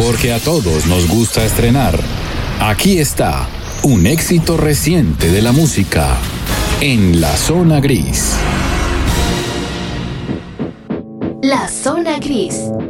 Porque a todos nos gusta estrenar. Aquí está un éxito reciente de la música en La Zona Gris. La Zona Gris.